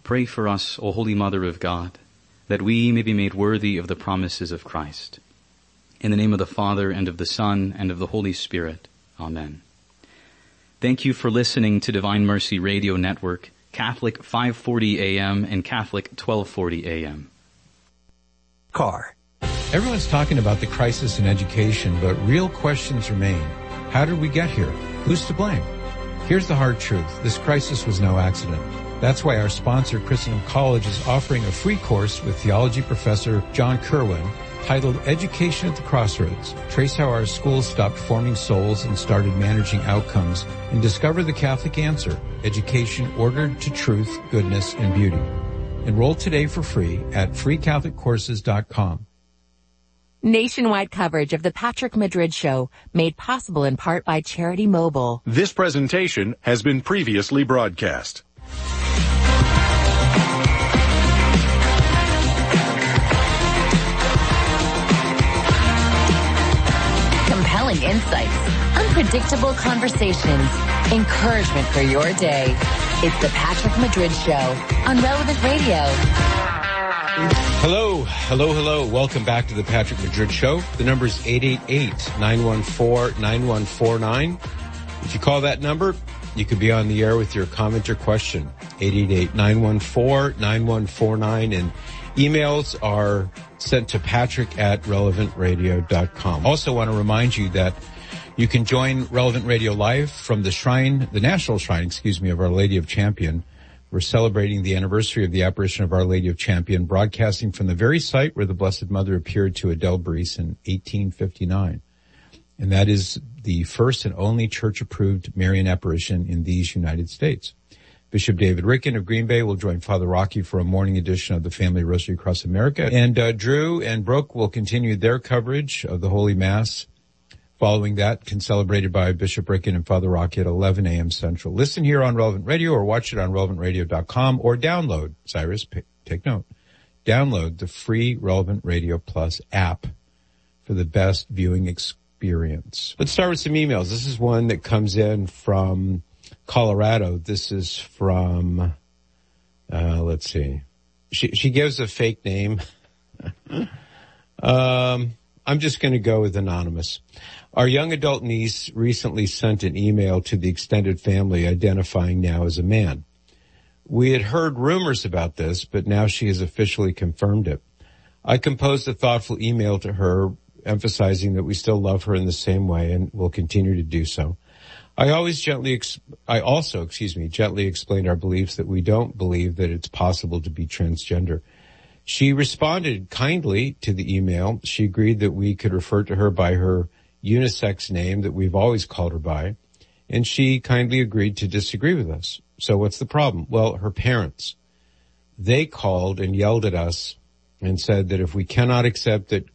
Pray for us, O Holy Mother of God, that we may be made worthy of the promises of Christ. In the name of the Father, and of the Son, and of the Holy Spirit. Amen. Thank you for listening to Divine Mercy Radio Network, Catholic 540 AM and Catholic 1240 AM. Car. Everyone's talking about the crisis in education, but real questions remain. How did we get here? Who's to blame? Here's the hard truth. This crisis was no accident. That's why our sponsor, Christendom College, is offering a free course with theology professor John Kerwin titled Education at the Crossroads. Trace how our schools stopped forming souls and started managing outcomes, and discover the Catholic answer, education ordered to truth, goodness, and beauty. Enroll today for free at freecatholiccourses.com. Nationwide coverage of the Patrick Madrid Show, made possible in part by Charity Mobile. This presentation has been previously broadcast. Compelling insights, unpredictable conversations, encouragement for your day. It's the Patrick Madrid Show on Relevant Radio. Hello. Welcome back to the Patrick Madrid Show. The number is 888-914-9149. If you call that number, you could be on the air with your comment or question. 888-914-9149. And emails are sent to patrick@relevantradio.com. Also want to remind you that you can join Relevant Radio Live from the National Shrine, of Our Lady of Champion. We're celebrating the anniversary of the apparition of Our Lady of Champion, broadcasting from the very site where the Blessed Mother appeared to Adelberice in 1859. And that is the first and only church-approved Marian apparition in these United States. Bishop David Ricken of Green Bay will join Father Rocky for a morning edition of the Family Rosary Across America. And Drew and Brooke will continue their coverage of the Holy Mass. Following that, celebrated by Bishop Ricken and Father Rocky at 11 a.m. Central. Listen here on Relevant Radio or watch it on relevantradio.com or download, Cyrus, take note, download the free Relevant Radio Plus app for the best viewing experience. Let's start with some emails. This is one that comes in from Colorado. This is from, let's see. She gives a fake name. I'm just going to go with anonymous. Our young adult niece recently sent an email to the extended family identifying now as a man. We had heard rumors about this, but now she has officially confirmed it. I composed a thoughtful email to her emphasizing that we still love her in the same way and will continue to do so. I also gently explained our beliefs that we don't believe that it's possible to be transgender. She responded kindly to the email. She agreed that we could refer to her by her unisex name that we've always called her by, and she kindly agreed to disagree with us. So what's the problem? Well, her parents, they called and yelled at us and said that if we cannot accept that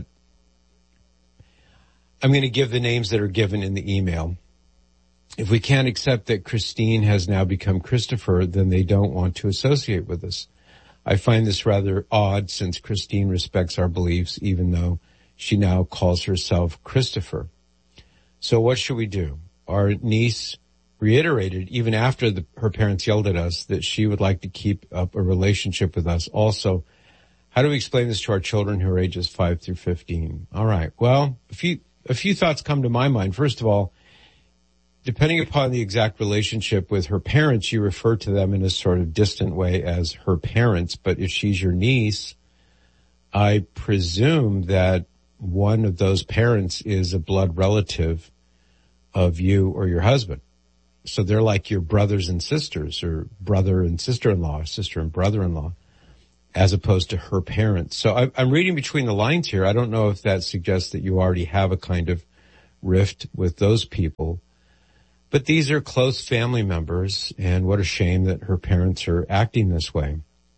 I'm going to give the names that are given in the email. If we can't accept that Christine has now become Christopher, then they don't want to associate with us. I find this rather odd since Christine respects our beliefs, even though she now calls herself Christopher. So what should we do? Our niece reiterated, even after her parents yelled at us, that she would like to keep up a relationship with us. Also, how do we explain this to our children who are ages 5 through 15? All right. Well, a few thoughts come to my mind. First of all, depending upon the exact relationship with her parents, you refer to them in a sort of distant way as her parents. But if she's your niece, I presume that one of those parents is a blood relative of you or your husband. So they're like your brothers and sisters, or brother and sister-in-law, or sister and brother-in-law, as opposed to her parents. So I'm reading between the lines here. I don't know if that suggests that you already have a kind of rift with those people. But these are close family members, and what a shame that her parents are acting this way.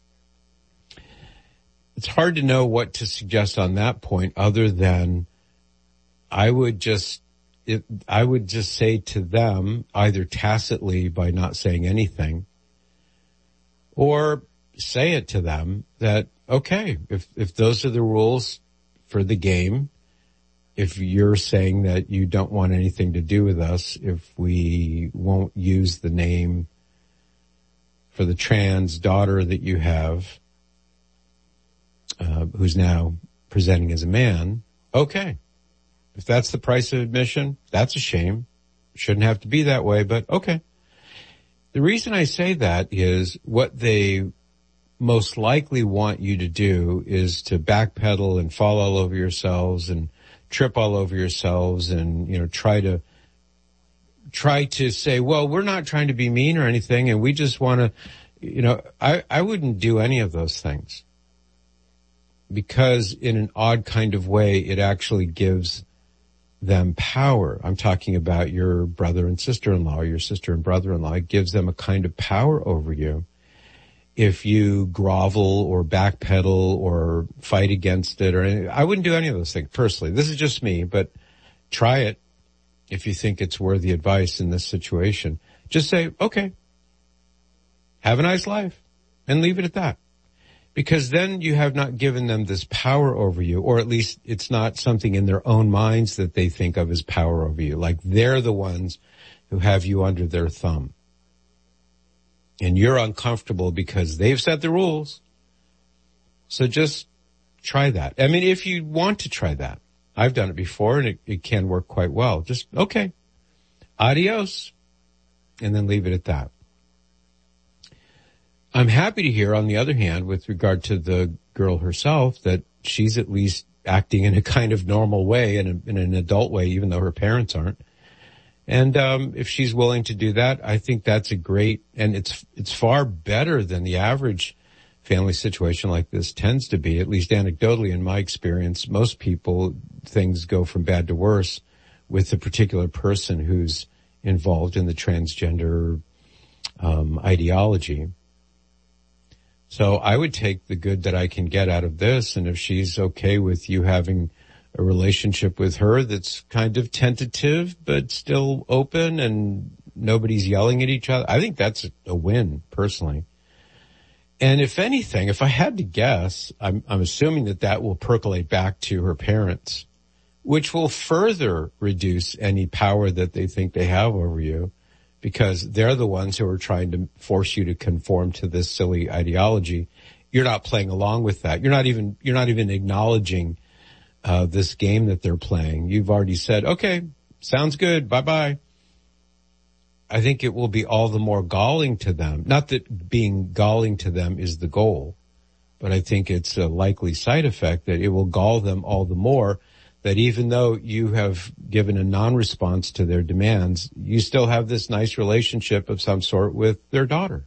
It's hard to know what to suggest on that point other than I would just say to them, either tacitly by not saying anything, or say it to them that, okay, if those are the rules for the game, if you're saying that you don't want anything to do with us, if we won't use the name for the trans daughter that you have, who's now presenting as a man, okay. If that's the price of admission, that's a shame. Shouldn't have to be that way, but okay. The reason I say that is what they most likely want you to do is to backpedal and fall all over yourselves and trip all over yourselves and, try to say, well, we're not trying to be mean or anything and we just want to, I wouldn't do any of those things because in an odd kind of way, it actually gives them power. I'm talking about your brother and sister-in-law, or your sister and brother-in-law. It gives them a kind of power over you. If you grovel or backpedal or fight against it or anything, I wouldn't do any of those things personally. This is just me, but try it if you think it's worthy advice in this situation. Just say, okay, have a nice life and leave it at that. Because then you have not given them this power over you, or at least it's not something in their own minds that they think of as power over you. Like they're the ones who have you under their thumb. And you're uncomfortable because they've set the rules. So just try that. I mean, if you want to try that, I've done it before and it can work quite well. Just, okay, adios, and then leave it at that. I'm happy to hear, on the other hand, with regard to the girl herself, that she's at least acting in a kind of normal way, in an adult way, even though her parents aren't. And if she's willing to do that, I think that's a great, and it's far better than the average family situation like this tends to be, at least anecdotally in my experience. Most people, things go from bad to worse with the particular person who's involved in the transgender ideology. So I would take the good that I can get out of this, and if she's okay with you having a relationship with her that's kind of tentative but still open and nobody's yelling at each other, I think that's a win, personally. And if anything, if I had to guess, I'm assuming that will percolate back to her parents, which will further reduce any power that they think they have over you, because they're the ones who are trying to force you to conform to this silly ideology. You're not playing along with that. You're not even acknowledging this game that they're playing. You've already said, okay, sounds good, bye-bye. I think it will be all the more galling to them. Not that being galling to them is the goal, but I think it's a likely side effect that it will gall them all the more, that even though you have given a non-response to their demands, you still have this nice relationship of some sort with their daughter.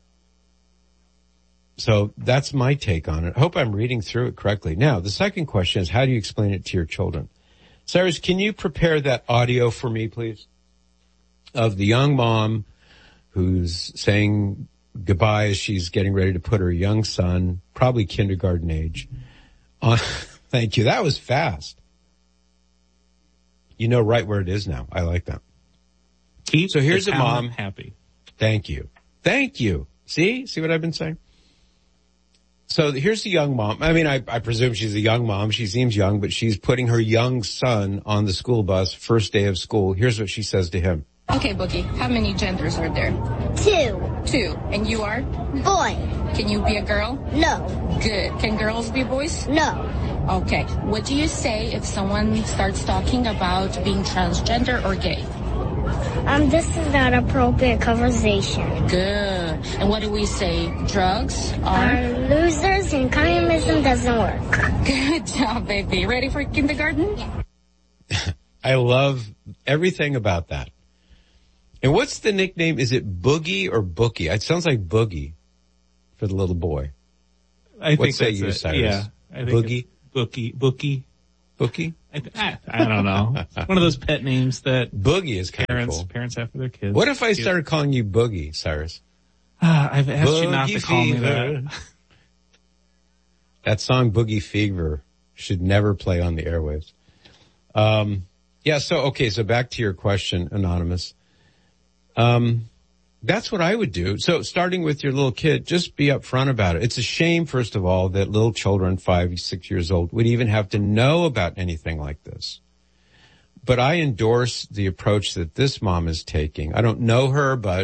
So that's my take on it. I hope I'm reading through it correctly. Now, the second question is, how do you explain it to your children? Cyrus, can you prepare that audio for me, please? Of the young mom who's saying goodbye as she's getting ready to put her young son, probably kindergarten age, on. Thank you. That was fast. You know right where it is now. I like that. So here's a mom. Happy. Thank you. Thank you. See what I've been saying? So here's the young mom. I mean, I presume she's a young mom. She seems young, but she's putting her young son on the school bus, first day of school. Here's what she says to him. Okay, Boogie, how many genders are there? 2. And you are? Boy. Can you be a girl? No. Good. Can girls be boys? No. Okay. What do you say if someone starts talking about being transgender or gay? This is not appropriate conversation. Good. And what do we say? Drugs are losers and communism doesn't work. Good job, baby. Ready for kindergarten? Yeah. I love everything about that. And what's the nickname? Is it Boogie or Bookie? It sounds like Boogie for the little boy. I what think say that's you, it. Cyrus? Yeah. I think Boogie? Bookie. Bookie? I don't know. It's one of those pet names that Boogie is kind of cool. Parents have for their kids. What if I started calling you Boogie, Cyrus? I've asked Boogie you not to call me that. That song Boogie Fever should never play on the airwaves. So back to your question, Anonymous. That's what I would do. So starting with your little kid, just be upfront about it. It's a shame, first of all, that little children, 5, 6 years old, would even have to know about anything like this. But I endorse the approach that this mom is taking. I don't know her, but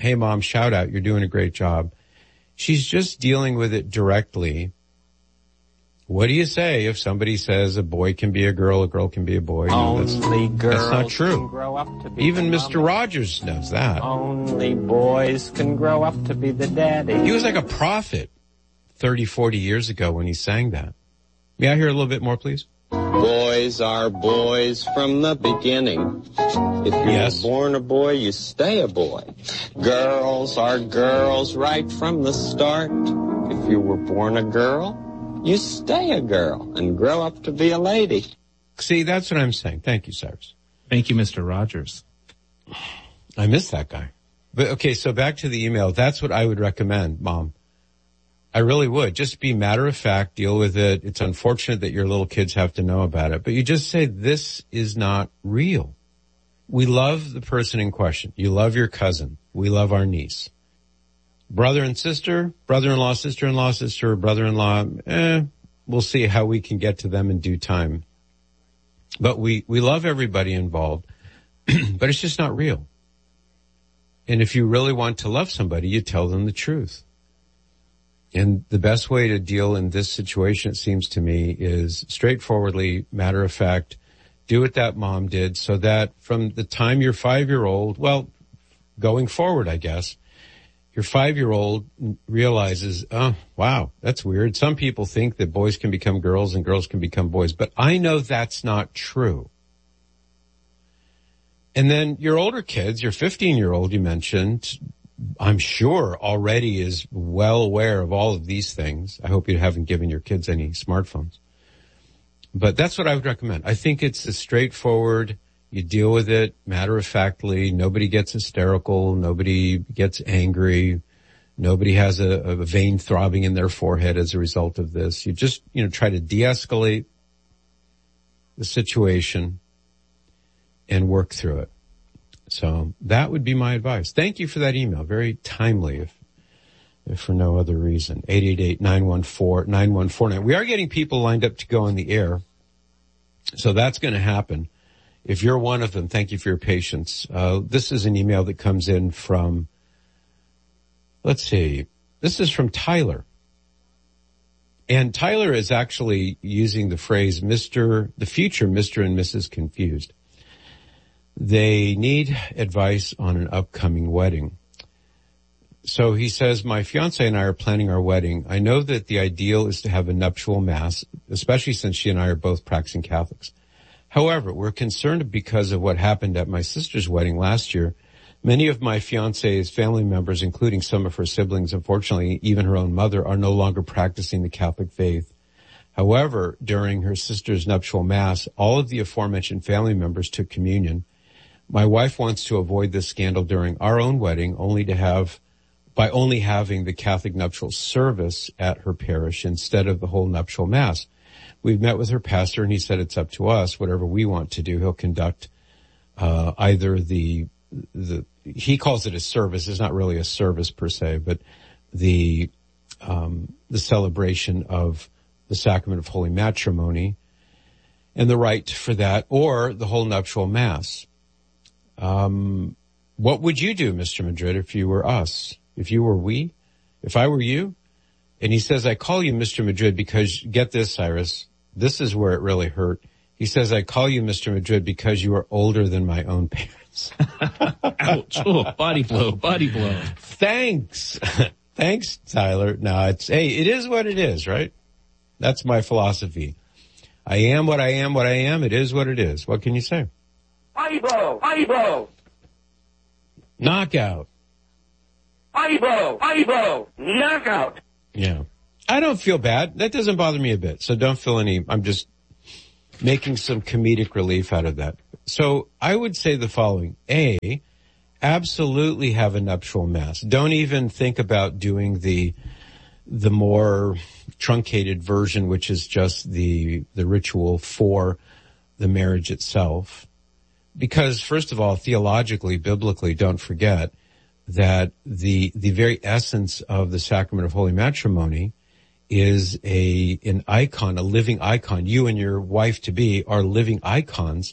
hey mom, shout out, you're doing a great job. She's just dealing with it directly. What do you say if somebody says a boy can be a girl can be a boy? That's not true. Grow up to be Even Mr. Rogers knows that. Only boys can grow up to be the daddy. He was like a prophet 30, 40 years ago when he sang that. May I hear a little bit more, please? Boys are boys from the beginning. If you were born a boy, you stay a boy. Girls are girls right from the start. If you were born a girl, you stay a girl and grow up to be a lady. See, that's what I'm saying. Thank you, Cyrus. Thank you, Mr. Rogers. I miss that guy. But okay, so back to the email. That's what I would recommend, Mom. I really would. Just be matter of fact, deal with it. It's unfortunate that your little kids have to know about it, but you just say, this is not real. We love the person in question. You love your cousin. We love our niece. Brother and sister, brother-in-law, sister-in-law, sister, brother-in-law, we'll see how we can get to them in due time. But we love everybody involved, but it's just not real. And if you really want to love somebody, you tell them the truth. And the best way to deal in this situation, it seems to me, is straightforwardly, matter of fact, do what that mom did so that from the time your 5-year-old, well, going forward, I guess, your 5-year-old realizes, oh, wow, that's weird. Some people think that boys can become girls and girls can become boys, but I know that's not true. And then your older kids, your 15-year-old you mentioned, I'm sure already is well aware of all of these things. I hope you haven't given your kids any smartphones. But that's what I would recommend. I think it's a straightforward, you deal with it matter-of-factly. Nobody gets hysterical. Nobody gets angry. Nobody has a vein throbbing in their forehead as a result of this. You just, try to de-escalate the situation and work through it. So that would be my advice. Thank you for that email. Very timely, if for no other reason. 888-914-9149. We are getting people lined up to go on the air. So that's going to happen. If you're one of them, thank you for your patience. This is an email that comes in from, let's see, this is from Tyler. And Tyler is actually using the phrase the future Mr. and Mrs. Confused. They need advice on an upcoming wedding. So he says, my fiance and I are planning our wedding. I know that the ideal is to have a nuptial mass, especially since she and I are both practicing Catholics. However, we're concerned because of what happened at my sister's wedding last year. Many of my fiance's family members, including some of her siblings, unfortunately, even her own mother, are no longer practicing the Catholic faith. However, during her sister's nuptial mass, all of the aforementioned family members took communion. My wife wants to avoid this scandal during our own wedding, by only having the Catholic nuptial service at her parish instead of the whole nuptial mass. We've met with her pastor and he said it's up to us. Whatever we want to do, he'll conduct, either he calls it a service. It's not really a service per se, but the celebration of the sacrament of holy matrimony and the rite for that, or the whole nuptial mass. What would you do, Mr. Madrid, if you were us? If you were we? If I were you? And he says, I call you Mr. Madrid because, get this, Cyrus, this is where it really hurt. He says, I call you Mr. Madrid because you are older than my own parents. Ouch. Oh, body blow. Thanks. Thanks, Tyler. No, it is what it is, right? That's my philosophy. I am what I am, what I am. It is what it is. What can you say? Body blow. Knockout. Body blow. Knockout. Yeah. I don't feel bad. That doesn't bother me a bit. So don't feel I'm just making some comedic relief out of that. So I would say the following. A, absolutely have a nuptial mass. Don't even think about doing the more truncated version, which is just the ritual for the marriage itself. Because first of all, theologically, biblically, don't forget that the very essence of the sacrament of holy matrimony is an icon, a living icon. You and your wife to be are living icons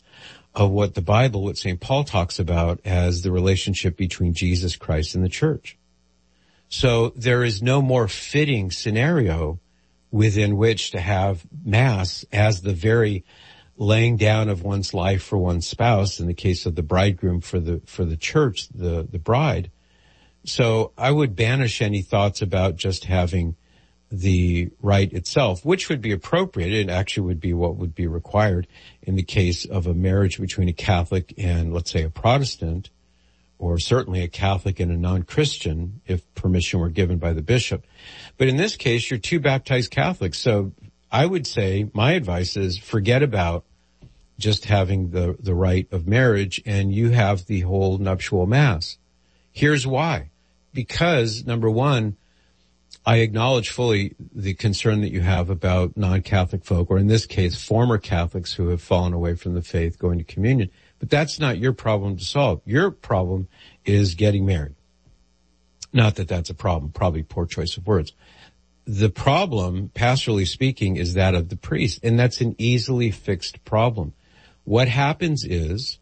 of what the Bible, what St. Paul talks about as the relationship between Jesus Christ and the church. So there is no more fitting scenario within which to have Mass as the very laying down of one's life for one's spouse, in the case of the bridegroom for the church, the bride. So I would banish any thoughts about just having the rite itself, which would be appropriate. It actually would be what would be required in the case of a marriage between a Catholic and, let's say, a Protestant, or certainly a Catholic and a non-Christian, if permission were given by the bishop. But in this case, you're two baptized Catholics. So I would say my advice is forget about just having the rite of marriage, and you have the whole nuptial Mass. Here's why. Because, number one, I acknowledge fully the concern that you have about non-Catholic folk, or in this case, former Catholics who have fallen away from the faith going to communion. But that's not your problem to solve. Your problem is getting married. Not that that's a problem, probably poor choice of words. The problem, pastorally speaking, is that of the priest, and that's an easily fixed problem. What happens is,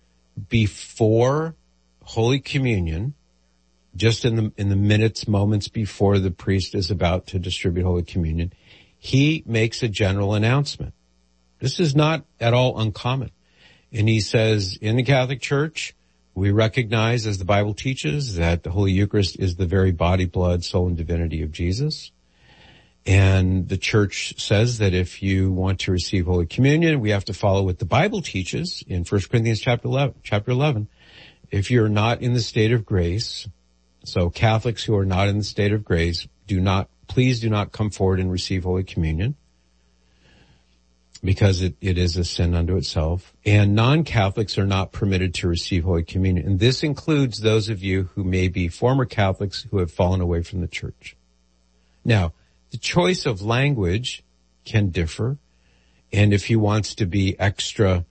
before Holy Communion, just in the minutes, moments before the priest is about to distribute Holy Communion, he makes a general announcement. This is not at all uncommon. And he says, in the Catholic Church, we recognize, as the Bible teaches, that the Holy Eucharist is the very body, blood, soul, and divinity of Jesus. And the Church says that if you want to receive Holy Communion, we have to follow what the Bible teaches in 1 Corinthians chapter 11. If you're not in the state of grace, so Catholics who are not in the state of grace, please do not come forward and receive Holy Communion, because it is a sin unto itself. And non-Catholics are not permitted to receive Holy Communion. And this includes those of you who may be former Catholics who have fallen away from the church. Now, the choice of language can differ. And if he wants to be extra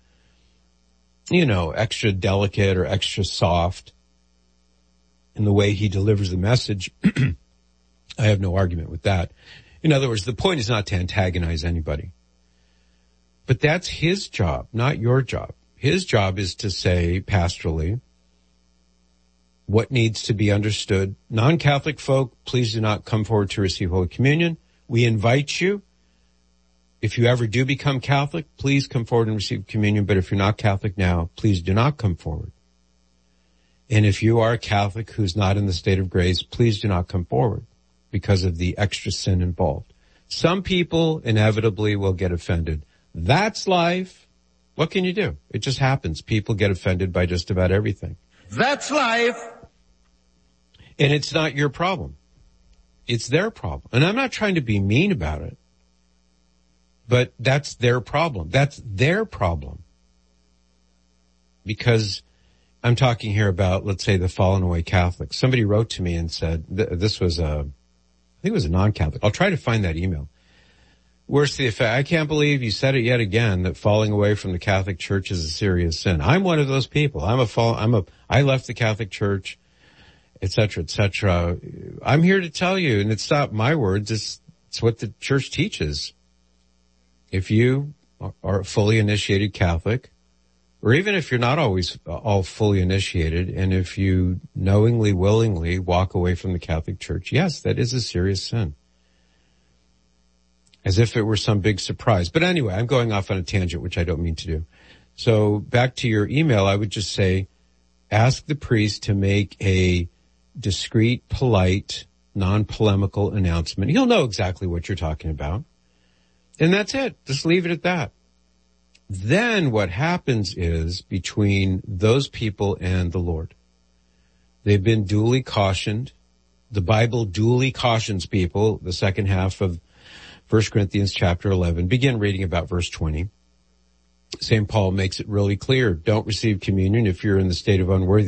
delicate or extra soft in the way he delivers the message, I have no argument with that. In other words, the point is not to antagonize anybody. But that's his job, not your job. His job is to say pastorally what needs to be understood. Non-Catholic folk, please do not come forward to receive Holy Communion. We invite you. If you ever do become Catholic, please come forward and receive communion. But if you're not Catholic now, please do not come forward. And if you are a Catholic who's not in the state of grace, please do not come forward because of the extra sin involved. Some people inevitably will get offended. That's life. What can you do? It just happens. People get offended by just about everything. That's life. And it's not your problem. It's their problem. And I'm not trying to be mean about it, but that's their problem. That's their problem. Because I'm talking here about, let's say, the fallen away Catholics. Somebody wrote to me and said, this was I think it was a non-Catholic. I'll try to find that email. Worse to the effect, I can't believe you said it yet again, that falling away from the Catholic Church is a serious sin. I'm one of those people. I left the Catholic Church, et cetera, et cetera. I'm here to tell you, and it's not my words, it's what the Church teaches. If you are a fully initiated Catholic, or even if you're not always all fully initiated, and if you knowingly, willingly walk away from the Catholic Church, yes, that is a serious sin. As if it were some big surprise. But anyway, I'm going off on a tangent, which I don't mean to do. So back to your email, I would just say, ask the priest to make a discreet, polite, non-polemical announcement. He'll know exactly what you're talking about. And that's it. Just leave it at that. Then what happens is, between those people and the Lord, they've been duly cautioned. The Bible duly cautions people. The second half of 1 Corinthians chapter 11, begin reading about verse 20. St. Paul makes it really clear. Don't receive communion if you're in the state of unworthiness.